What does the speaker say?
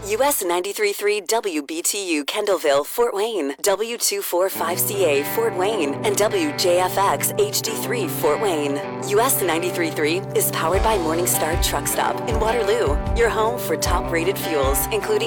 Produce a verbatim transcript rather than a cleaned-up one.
U S ninety-three point three W B T U Kendallville, Fort Wayne, W two forty-five C A Fort Wayne, and W J F X H D three Fort Wayne. U S ninety-three point three is powered by Morningstar Truck Stop in Waterloo, your home for top-rated fuels, including